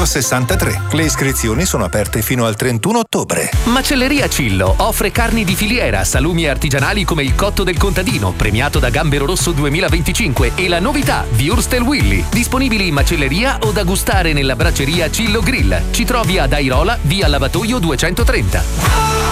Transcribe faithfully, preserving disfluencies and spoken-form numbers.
numero sessantatré. Le iscrizioni sono aperte fino al trentuno ottobre. Macelleria Cillo offre carni di filiera, salumi artigianali come il cotto del contadino, premiato da Gambero Rosso duemilaventicinque, e la novità Würstel Willy, disponibili in macelleria o da gustare nella bracceria Cillo Grill. Ci trovi ad Airola, via Lavatoio duecentotrenta.